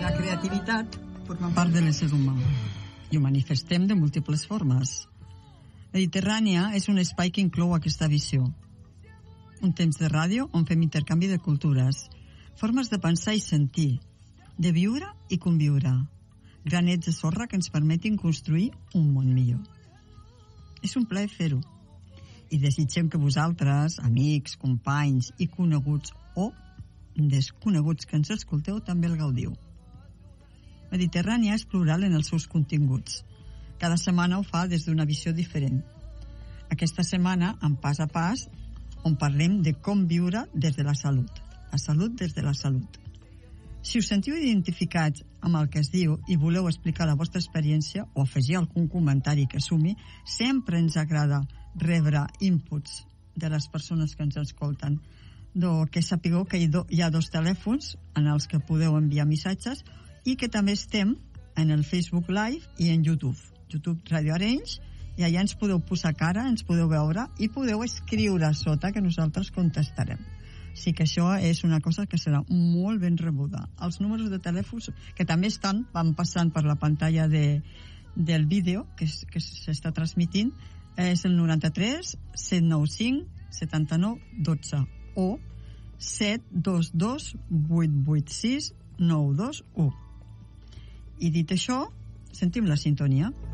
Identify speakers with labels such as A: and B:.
A: La creativitat forma part de l'ésser humà i ho manifestem de múltiples formes. Mediterrània és un espai que inclou aquesta visió. Un temps de ràdio on fem intercanvi de cultures, formes de pensar i sentir, de viure i conviure, granets de sorra que ens permetin construir un món millor. És un plaer fer-ho. I desitgem que vosaltres, amics, companys i coneguts o desconeguts que ens escolteu, també el gaudiu. Mediterrània és plural en els seus continguts. Cada setmana ho fa des d'una visió diferent. Aquesta setmana, en Pas a Pas, on parlem de com viure des de la salut. La salut des de la salut. Si us sentiu identificats amb el que es diu i voleu explicar la vostra experiència o afegir algun comentari que sumi, sempre ens agrada rebre inputs de les persones que ens escolten. Que sapigueu que hi ha 2 telèfons en els que podeu enviar missatges i que també estem en el Facebook Live i en YouTube. YouTube Radio Arenys, i allà ens podeu posar cara, ens podeu veure i podeu escriure a sota que nosaltres contestarem. Sí que això és una cosa que serà molt ben rebuda. Els números de telèfons, que també van passant per la pantalla del vídeo que s'està transmitint, és el 93 795 79 12 o 722 886 921. I dit això, sentim la sintonia.